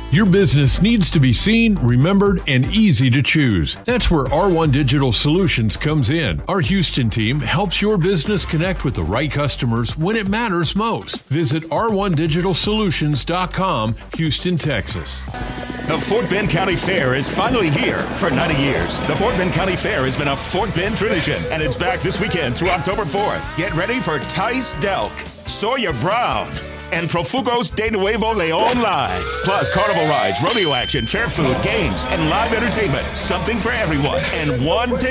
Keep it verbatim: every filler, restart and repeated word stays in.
Your business needs to be seen, remembered, and easy to choose. That's where R one Digital Solutions comes in. Our Houston team helps your business connect with the right customers when it matters most. Visit R one digital solutions dot com, Houston, Texas. The Fort Bend County Fair is finally here. For ninety years, the Fort Bend County Fair has been a Fort Bend tradition, and it's back this weekend through October fourth. Get ready for Tice Delk, Sawyer Brown, and Profugos de Nuevo Leon Live. Plus carnival rides, rodeo action, fair food, games, and live entertainment. Something for everyone, and one ticket.